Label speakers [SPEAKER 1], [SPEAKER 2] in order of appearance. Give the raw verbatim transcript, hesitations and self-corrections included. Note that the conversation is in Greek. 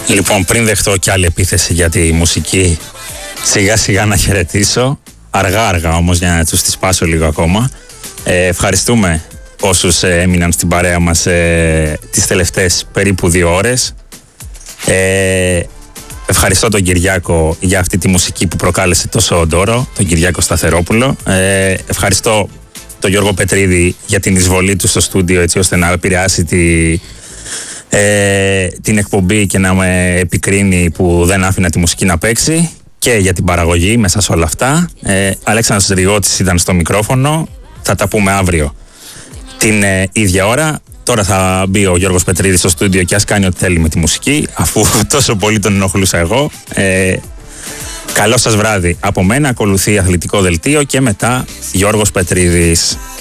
[SPEAKER 1] Λοιπόν, πριν δεχτώ κι άλλη επίθεση για τη μουσική, σιγά σιγά να χαιρετήσω. Αργά αργά όμως, για να τους τη σπάσω λίγο ακόμα. Ε, ευχαριστούμε όσους ε, έμειναν στην παρέα μας ε, τις τελευταίες περίπου δύο ώρες. Ε, ευχαριστώ τον Κυριάκο για αυτή τη μουσική που προκάλεσε τόσο ντόρο, τον Κυριάκο Σταθερόπουλο. Ε, ευχαριστώ τον Γιώργο Πετρίδη για την εισβολή του στο στούντιο, έτσι ώστε να επηρεάσει τη, ε, την εκπομπή και να με επικρίνει που δεν άφηνα τη μουσική να παίξει, και για την παραγωγή μέσα σε όλα αυτά. Ε, Αλέξανδρος Ριγώτης ήταν στο μικρόφωνο. Θα τα πούμε αύριο την ε, ίδια ώρα. Τώρα θα μπει ο Γιώργος Πετρίδης στο στούντιο και ας κάνει ό,τι θέλει με τη μουσική, αφού τόσο πολύ τον ενοχλούσα εγώ. Ε, καλό σας βράδυ από μένα. Ακολουθεί αθλητικό δελτίο και μετά Γιώργος Πετρίδης.